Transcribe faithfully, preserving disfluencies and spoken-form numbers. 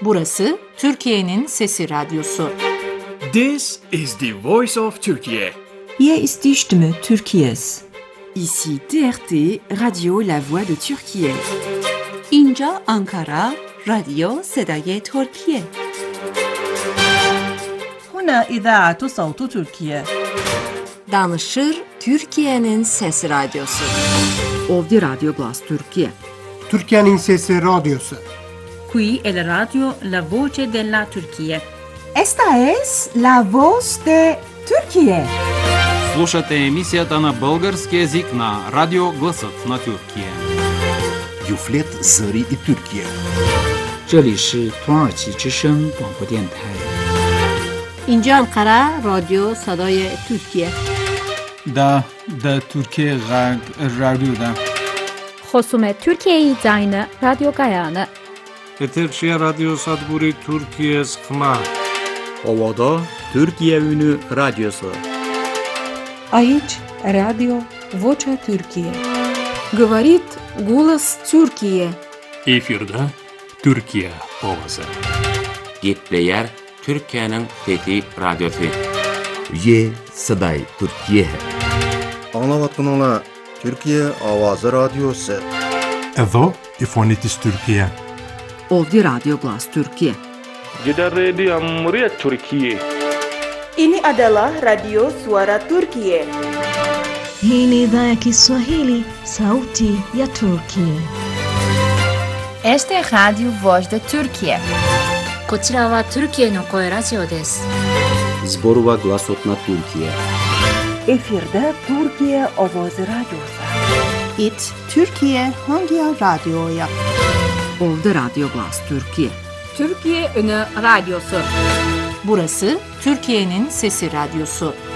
Burası Türkiye'nin Sesi Radyosu. This is the voice of Turkey. Hier ist die Stimme Türkiye's. Ici T R T, Radio La Voix de Türkiye. اینجا آنکارا، رادیو صدای ترکیه. هنا إذاعة صوت تركيا. Danışır Türkiye'nin Sesi Radyosu. Ovdje Radio Glas Türkiye. Türkiye'nin Sesi Radyosu. Qui è la radio La Voce della Turchia. Esta es La Voz de Türkiye. Слушате емисията на български език на Радио Гласът на Тюркия. Юфлет Зари и Türkiye. 这里是土耳其之声广播电台。 اینجا انقره رادیو صدای ترکیه. دا دا ترکیه غرب رادیو دا. خصوم ترکیه زاین رادیو گایانه. Eterşehir Radyo Sadburi Türkiye Skma. Ovada Türkiye Ünü Radyosu. Aici Radio Vocea Türkiye. Говорит голос Türkiye. Efirde Türkiye Ovası. Gitleyer Türkiye'nin Fethi Radyosu. Ye Saday Türkiye. Anlavatınla Türkiye Avazı Radyosu. Edo İfonitis Türkiye. Ovdje Radio Glas Türkiye. Jeddah Radio Muria Türkiye. Ini adalah Radio Suara Turkiye. Hii ni idhaa ya Kiswahili, Sauti ya Turkiye. Este es Radio Voz de Türkiye. こちらはトルキエの声ラジオです。 Zborova Glasot na Türkiye. Efirde Türkiye Ovoz Radyosu. It Türkiye Hangi Radyo'ya? Ovdje Radio Glas Türkiye. Türkiye Ünü Radyosu. Burası Türkiye'nin Sesi Radyosu.